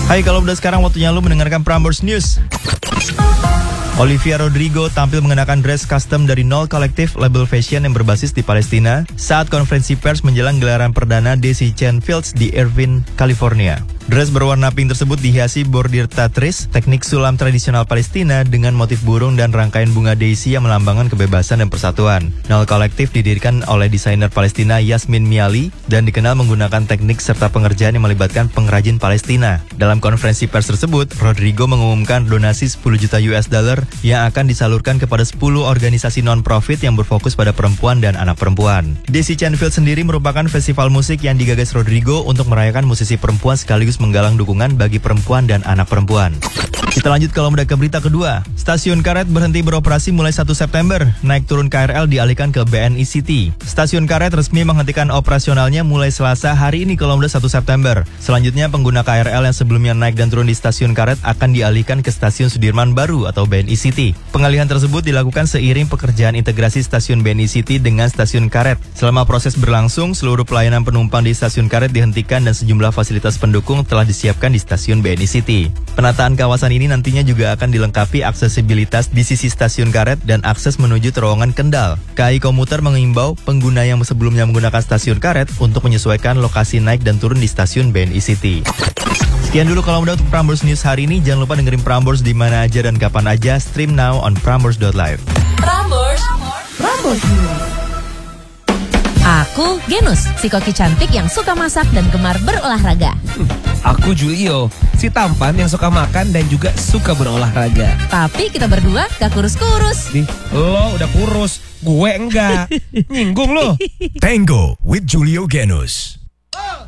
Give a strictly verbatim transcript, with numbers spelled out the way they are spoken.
Hai, kalau udah sekarang waktunya lu mendengarkan Prambors News. Olivia Rodrigo tampil mengenakan dress custom dari Nol Collective, label fashion yang berbasis di Palestina, saat konferensi pers menjelang gelaran perdana Daisy Chain Fields di Irvine, California. Dress berwarna pink tersebut dihiasi bordir tatris, teknik sulam tradisional Palestina dengan motif burung dan rangkaian bunga daisy yang melambangkan kebebasan dan persatuan. Nol Collective didirikan oleh desainer Palestina Yasmin Miali dan dikenal menggunakan teknik serta pengerjaan yang melibatkan pengrajin Palestina. Dalam konferensi pers tersebut, Rodrigo mengumumkan donasi sepuluh juta U S dollar yang akan disalurkan kepada sepuluh organisasi non-profit yang berfokus pada perempuan dan anak perempuan. Daisy Chain Fields sendiri merupakan festival musik yang digagas Rodrigo untuk merayakan musisi perempuan sekaligus menggalang dukungan bagi perempuan dan anak perempuan. Kita lanjut kalau mudah ke berita kedua. Stasiun karet berhenti beroperasi mulai satu September. Naik turun K R L dialihkan ke B N I City. Stasiun karet resmi menghentikan operasionalnya mulai Selasa hari ini kalau mudah satu September. Selanjutnya pengguna K R L yang sebelumnya naik dan turun di stasiun karet akan dialihkan ke stasiun Sudirman Baru atau B N I City. Pengalihan tersebut dilakukan seiring pekerjaan integrasi stasiun B N I City dengan stasiun karet. Selama proses berlangsung, seluruh pelayanan penumpang di stasiun karet dihentikan dan sejumlah fasilitas pendukung telah disiapkan di stasiun B N I City. Penataan kawasan ini nantinya juga akan dilengkapi aksesibilitas di sisi stasiun karet dan akses menuju terowongan Kendal. K A I Komuter mengimbau pengguna yang sebelumnya menggunakan stasiun karet untuk menyesuaikan lokasi naik dan turun di stasiun B N I City. Sekian dulu kalau udah untuk Prambors News hari ini. Jangan lupa dengerin Prambors di mana aja dan kapan aja. Stream now on prambors dot live. Prambors, Prambors News. Aku Genus, si koki cantik yang suka masak dan gemar berolahraga. Aku Julio, si tampan yang suka makan dan juga suka berolahraga. Tapi kita berdua gak kurus-kurus. Nih, lo udah kurus, gue enggak. Nyinggung lo. Tango with Julio Genus.